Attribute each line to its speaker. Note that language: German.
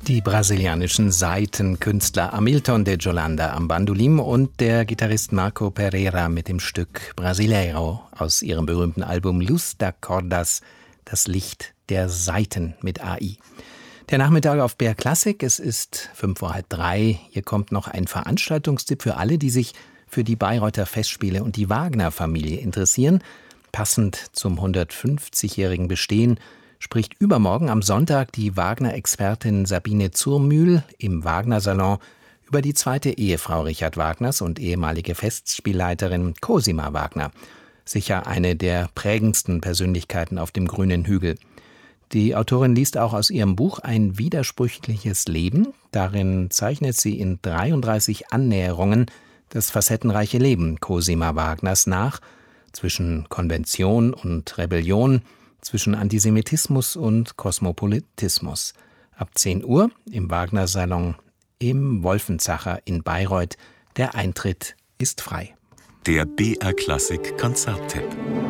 Speaker 1: Die brasilianischen Saitenkünstler Hamilton de Holanda am Bandolim und der Gitarrist Marco Pereira mit dem Stück Brasileiro aus ihrem berühmten Album Luz das Cordas, das Licht der Saiten mit AI. Der Nachmittag auf BR Classic, es ist 2:55. Hier kommt noch ein Veranstaltungstipp für alle, die sich für die Bayreuther Festspiele und die Wagner-Familie interessieren. Passend zum 150-jährigen Bestehen spricht übermorgen am Sonntag die Wagner-Expertin Sabine Zurmühl im Wagner-Salon über die zweite Ehefrau Richard Wagners und ehemalige Festspielleiterin Cosima Wagner. Sicher eine der prägendsten Persönlichkeiten auf dem grünen Hügel. Die Autorin liest auch aus ihrem Buch Ein widersprüchliches Leben. Darin zeichnet sie in 33 Annäherungen das facettenreiche Leben Cosima Wagners nach, zwischen Konvention und Rebellion, zwischen Antisemitismus und Kosmopolitismus. Ab 10 Uhr im Wagner-Salon im Wolfenzacher in Bayreuth. Der Eintritt ist frei.
Speaker 2: Der BR Classic Konzerttipp.